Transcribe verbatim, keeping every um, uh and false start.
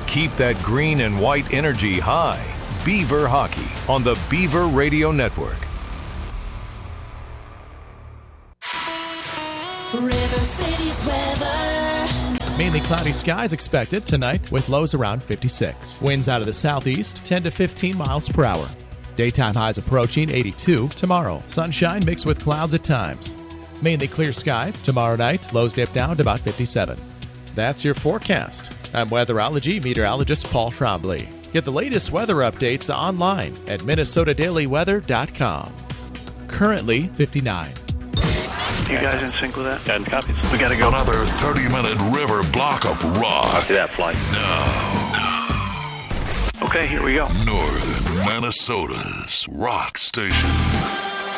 Keep that green and white energy high. Beaver Hockey on the Beaver Radio Network. River City's weather. Mainly cloudy skies expected tonight with lows around fifty-six. Winds out of the southeast, ten to fifteen miles per hour. Daytime highs approaching eighty-two tomorrow. Sunshine mixed with clouds at times. Mainly clear skies tomorrow night. Lows dip down to about fifty-seven. That's your forecast. I'm weatherology meteorologist Paul Trombley. Get the latest weather updates online at minnesota daily weather dot com. Currently fifty-nine. You guys in sync with that? Ten copies. We gotta go. Another thirty-minute river block of rock. Do that flight. Now. Okay, here we go. Northern Minnesota's rock station.